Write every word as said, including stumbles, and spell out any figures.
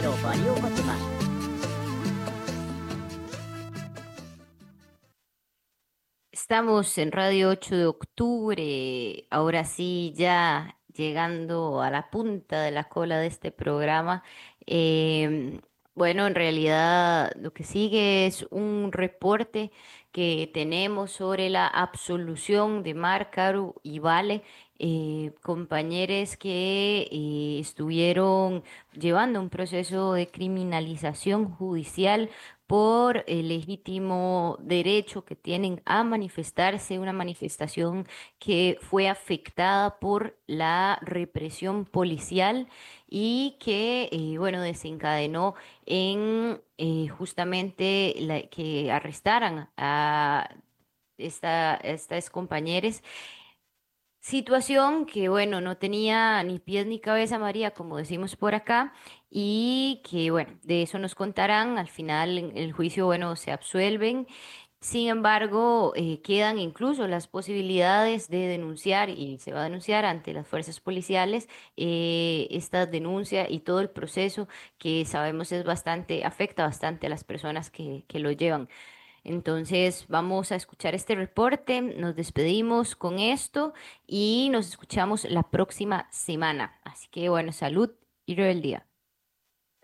でのバリオコチマ。 Estamos en Radio ocho de octubre, ahora sí, ya llegando a la punta de la cola de este programa. Em, bueno, en realidad lo que sigue es un reporte que tenemos sobre la absolución de Marc Caru y Vale, eh, compañeros que eh, estuvieron llevando un proceso de criminalización judicial por el legítimo derecho que tienen a manifestarse, una manifestación que fue afectada por la represión policial y que, eh, bueno, desencadenó en eh, justamente la- que arrestaran a esta, estas compañeras. Situación que, bueno, no tenía ni pies ni cabeza, María, como decimos por acá, y que, bueno, de eso nos contarán. Al final, en el juicio, bueno, se absuelven. Sin embargo, eh, quedan incluso las posibilidades de denunciar, y se va a denunciar ante las fuerzas policiales eh, esta denuncia y todo el proceso que sabemos es bastante, afecta bastante a las personas que, que lo llevan. Entonces vamos a escuchar este reporte, nos despedimos con esto y nos escuchamos la próxima semana. Así que bueno, salud y rebeldía.